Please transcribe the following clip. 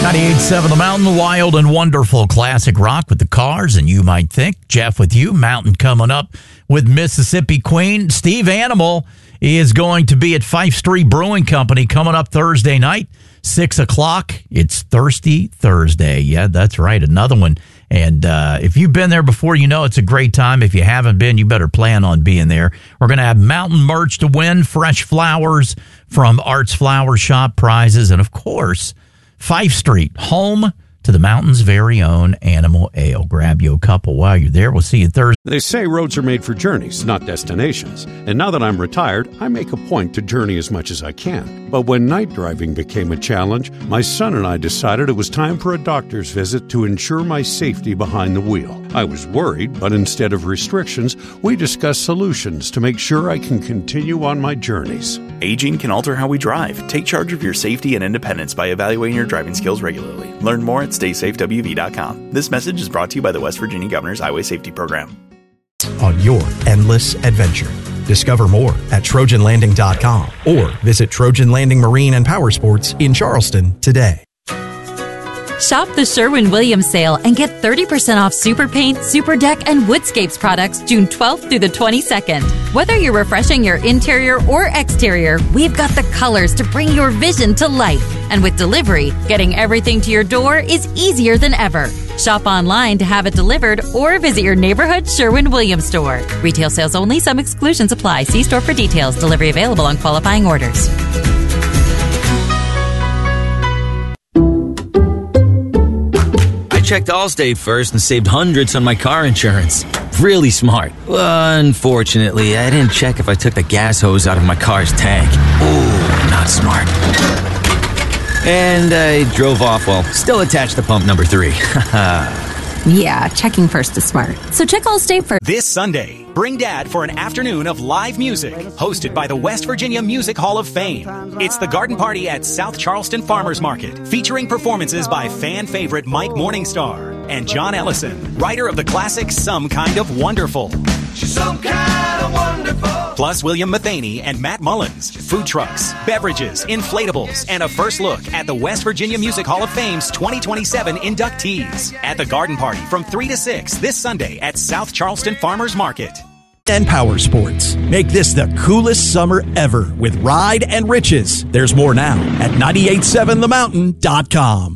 98.7 The Mountain, wild and wonderful classic rock with the Cars, and you might think. Jeff with you, Mountain coming up with Mississippi Queen. Steve Animal is going to be at Fife Street Brewing Company coming up Thursday night, 6 o'clock. It's Thirsty Thursday. Yeah, that's right, another one. And if you've been there before, you know it's a great time. If you haven't been, you better plan on being there. We're going to have Mountain merch to win, fresh flowers from Art's Flower Shop, prizes, and of course, Fife Street, home to the Mountain's very own Animal Ale. Grab you a couple while you're there. We'll see you Thursday. They say roads are made for journeys, not destinations. And now that I'm retired, I make a point to journey as much as I can. But when night driving became a challenge, my son and I decided it was time for a doctor's visit to ensure my safety behind the wheel. I was worried, but instead of restrictions, we discussed solutions to make sure I can continue on my journeys. Aging can alter how we drive. Take charge of your safety and independence by evaluating your driving skills regularly. Learn more at StaySafeWV.com. This message is brought to you by the West Virginia Governor's Highway Safety Program. On your endless adventure. Discover more at TrojanLanding.com or visit Trojan Landing Marine and Power Sports in Charleston today. Shop the Sherwin-Williams sale and get 30% off Super Paint, Super Deck, and Woodscapes products June 12th through the 22nd. Whether you're refreshing your interior or exterior, we've got the colors to bring your vision to life. And with delivery, getting everything to your door is easier than ever. Shop online to have it delivered or visit your neighborhood Sherwin-Williams store. Retail sales only. Some exclusions apply. See store for details. Delivery available on qualifying orders. Checked Allstate first and saved hundreds on my car insurance. Really smart. Unfortunately, I didn't check if I took the gas hose out of my car's tank. Ooh, not smart. And I drove off while still attached to pump number 3. Yeah, checking first is smart. So check Allstate first. This Sunday, bring Dad for an afternoon of live music, hosted by the West Virginia Music Hall of Fame. It's the Garden Party at South Charleston Farmers Market, featuring performances by fan favorite Mike Morningstar and John Ellison, writer of the classic Some Kind of Wonderful. She's some kind of wonderful. Plus William Matheny and Matt Mullins, food trucks, beverages, inflatables, and a first look at the West Virginia Music Hall of Fame's 2027 inductees at the Garden Party from 3 to 6 this Sunday at South Charleston Farmers Market. And Power Sports. Make this the coolest summer ever with Ride and Riches. There's more now at 987themountain.com.